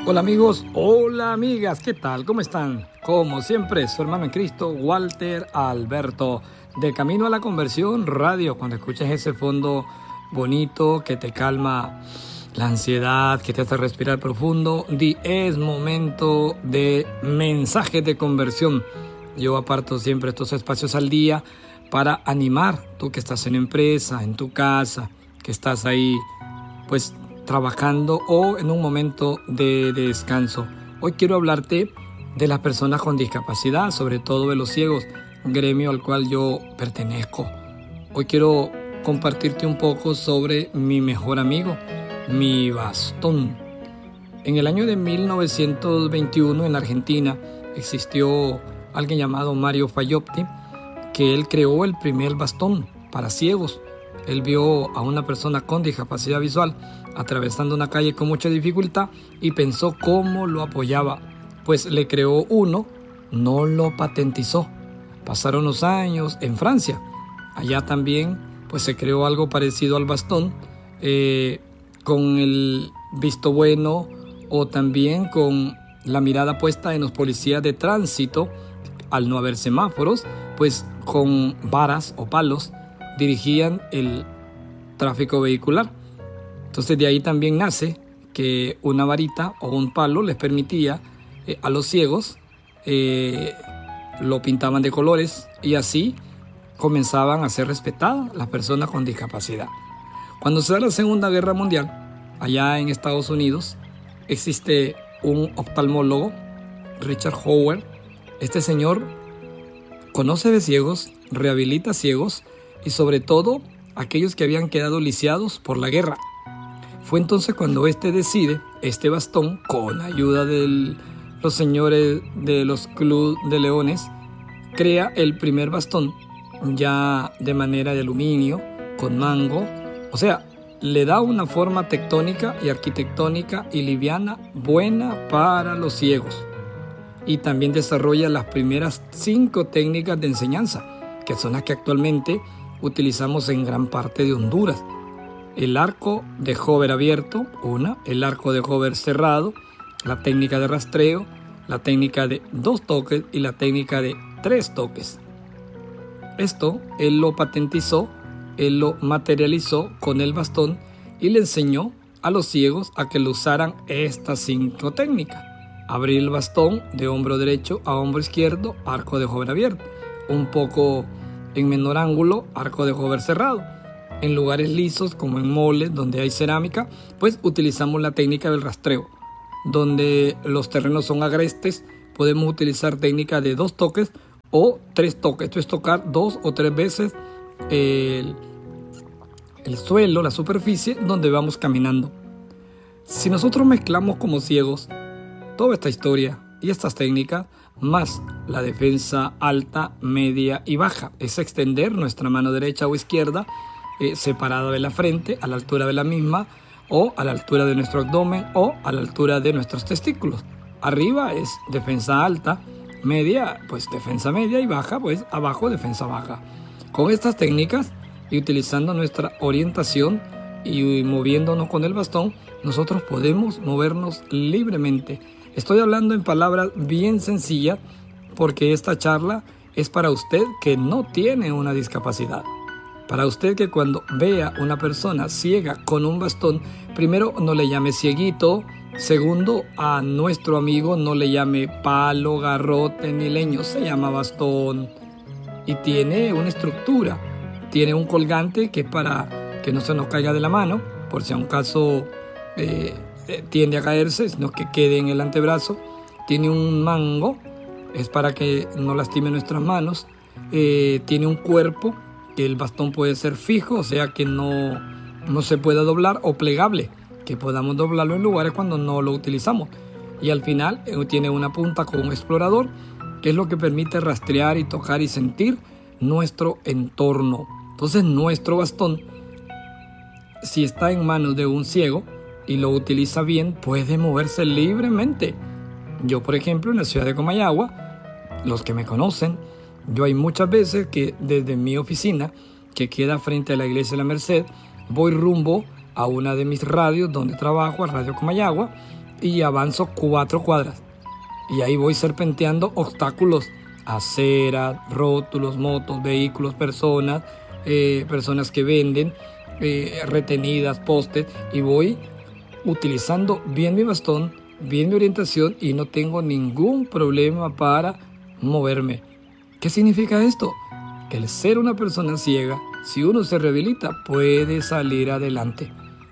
Hola amigos, hola amigas, ¿qué tal? ¿Cómo están? Como siempre, su hermano en Cristo, Walter Alberto, de Camino a la Conversión Radio. Cuando escuches ese fondo bonito que te calma la ansiedad, que te hace respirar profundo, es momento de mensajes de conversión. Yo aparto siempre estos espacios al día para animar, tú que estás en empresa, en tu casa, que estás ahí, pues trabajando o en un momento de descanso. Hoy quiero hablarte de las personas con discapacidad, sobre todo de los ciegos, gremio al cual yo pertenezco. Hoy quiero compartirte un poco sobre mi mejor amigo, mi bastón. En el año de 1921 en Argentina existió alguien llamado Mario Fayopti, que él creó el primer bastón para ciegos. Él vio a una persona con discapacidad visual atravesando una calle con mucha dificultad y pensó cómo lo apoyaba. Pues le creó uno, no lo patentizó. Pasaron los años en Francia. Allá también pues se creó algo parecido al bastón, con el visto bueno o también con la mirada puesta en los policías de tránsito. Al no haber semáforos, pues con varas o palos dirigían el tráfico vehicular. Entonces de ahí también nace que una varita o un palo les permitía a los ciegos, lo pintaban de colores y así comenzaban a ser respetadas las personas con discapacidad. Cuando se da la Segunda Guerra Mundial, allá en Estados Unidos, existe un oftalmólogo, Richard Howard. Este señor conoce de ciegos, rehabilita ciegos y sobre todo aquellos que habían quedado lisiados por la guerra. Fue entonces cuando decide, este bastón, con ayuda de los señores de los Club de Leones, crea el primer bastón ya de manera de aluminio, con mango, o sea, le da una forma tectónica y arquitectónica y liviana buena para los ciegos. Y también desarrolla las primeras 5 técnicas de enseñanza, que son las que actualmente utilizamos en gran parte de Honduras. El arco de hover abierto, el arco de hover cerrado, la técnica de rastreo, la técnica de 2 toques y la técnica de 3 toques. Esto él lo patentizó, él lo materializó con el bastón y le enseñó a los ciegos a que lo usaran estas 5 técnicas. Abrir el bastón de hombro derecho a hombro izquierdo, arco de hover abierto. Un poco en menor ángulo, arco de hover cerrado. En lugares lisos como en moles donde hay cerámica, pues utilizamos la técnica del rastreo. Donde los terrenos son agrestes, podemos utilizar técnica de 2 toques o 3 toques. Esto es tocar 2 o 3 veces el suelo, la superficie donde vamos caminando. Si nosotros mezclamos como ciegos toda esta historia y estas técnicas, más la defensa alta, media y baja, es extender nuestra mano derecha o izquierda separada de la frente, a la altura de la misma, o a la altura de nuestro abdomen, o a la altura de nuestros testículos. Arriba es defensa alta, media, pues defensa media, y baja, pues abajo defensa baja. Con estas técnicas y utilizando nuestra orientación y moviéndonos con el bastón, nosotros podemos movernos libremente. Estoy hablando en palabras bien sencillas porque esta charla es para usted que no tiene una discapacidad. Para usted que cuando vea una persona ciega con un bastón, primero no le llame cieguito, segundo a nuestro amigo no le llame palo, garrote ni leño, se llama bastón. Y tiene una estructura, tiene un colgante que es para que no se nos caiga de la mano, por si a un caso tiende a caerse, sino que quede en el antebrazo. Tiene un mango, es para que no lastime nuestras manos. Tiene un cuerpo, que el bastón puede ser fijo, o sea que no se pueda doblar, o plegable, que podamos doblarlo en lugares cuando no lo utilizamos. Y al final tiene una punta con un explorador, que es lo que permite rastrear y tocar y sentir nuestro entorno. Entonces nuestro bastón, si está en manos de un ciego y lo utiliza bien, puede moverse libremente. Yo, por ejemplo, en la ciudad de Comayagua, los que me conocen, yo hay muchas veces que desde mi oficina, que queda frente a la iglesia de la Merced, voy rumbo a una de mis radios donde trabajo, a Radio Comayagua, y avanzo 4 cuadras. Y ahí voy serpenteando obstáculos, aceras, rótulos, motos, vehículos, personas que venden, retenidas, postes, y voy utilizando bien mi bastón, bien mi orientación, y no tengo ningún problema para moverme. ¿Qué significa esto? Que el ser una persona ciega, si uno se rehabilita, puede salir adelante.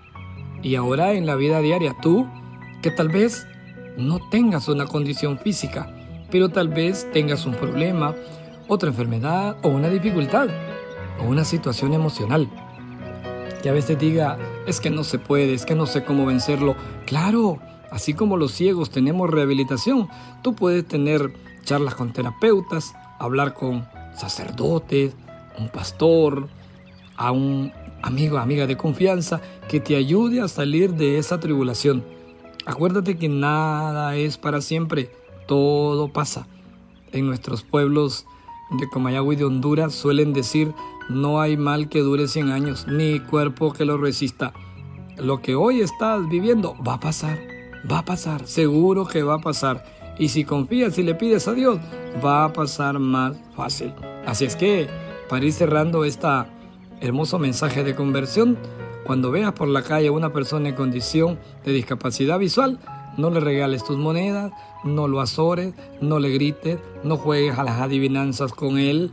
Y ahora en la vida diaria, tú, que tal vez no tengas una condición física, pero tal vez tengas un problema, otra enfermedad o una dificultad o una situación emocional, que a veces diga, es que no se puede, es que no sé cómo vencerlo. Claro, así como los ciegos tenemos rehabilitación, tú puedes tener charlas con terapeutas, hablar con sacerdotes, un pastor, a un amigo, amiga de confianza que te ayude a salir de esa tribulación. Acuérdate que nada es para siempre, todo pasa. En nuestros pueblos de Comayagua y de Honduras suelen decir, no hay mal que dure 100 años, ni cuerpo que lo resista. Lo que hoy estás viviendo va a pasar, seguro que va a pasar. Y si confías y le pides a Dios, va a pasar más fácil. Así es que, para ir cerrando este hermoso mensaje de conversión, cuando veas por la calle a una persona en condición de discapacidad visual, no le regales tus monedas, no lo azores, no le grites, no juegues a las adivinanzas con él,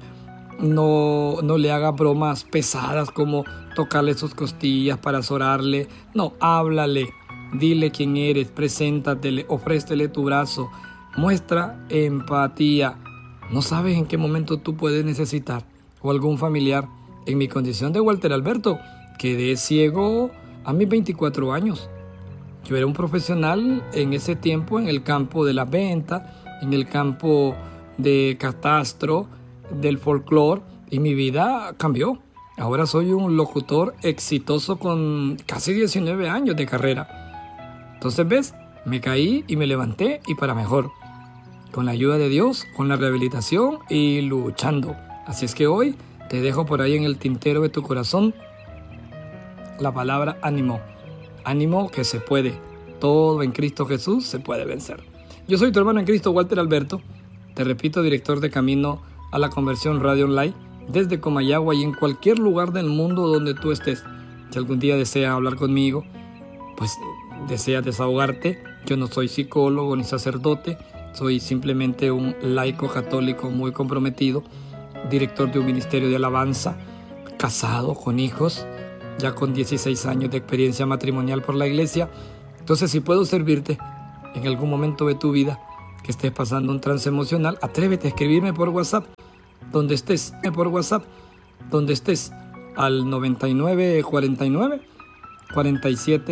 no le hagas bromas pesadas como tocarle sus costillas para azorarle. No, háblale, dile quién eres, preséntatele, ofrécele tu brazo, muestra empatía. No sabes en qué momento tú puedes necesitar, o algún familiar. En mi condición de Walter Alberto, quedé ciego a mis 24 años. Yo era un profesional en ese tiempo en el campo de la venta, en el campo de catastro, del folclore, y mi vida cambió. Ahora soy un locutor exitoso con casi 19 años de carrera. Entonces, ¿ves? Me caí y me levanté, y para mejor. Con la ayuda de Dios, con la rehabilitación y luchando. Así es que hoy te dejo por ahí en el tintero de tu corazón la palabra ánimo. Ánimo que se puede. Todo en Cristo Jesús se puede vencer. Yo soy tu hermano en Cristo, Walter Alberto. Te repito, director de Camino a la Conversión Radio Online, desde Comayagua y en cualquier lugar del mundo donde tú estés. Si algún día deseas hablar conmigo, pues deseas desahogarte, yo no soy psicólogo ni sacerdote, soy simplemente un laico católico muy comprometido, director de un ministerio de alabanza, casado con hijos, ya con 16 años de experiencia matrimonial por la iglesia. Entonces, si puedo servirte en algún momento de tu vida que estés pasando un trance emocional, atrévete a escribirme por WhatsApp, donde estés, al 9949 47